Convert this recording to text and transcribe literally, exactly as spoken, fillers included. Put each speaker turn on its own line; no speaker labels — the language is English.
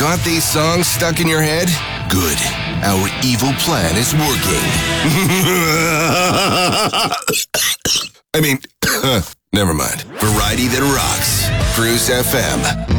Got these songs stuck in your head? Good. Our evil plan is working. I mean, never mind. Variety that rocks. Cruise F M.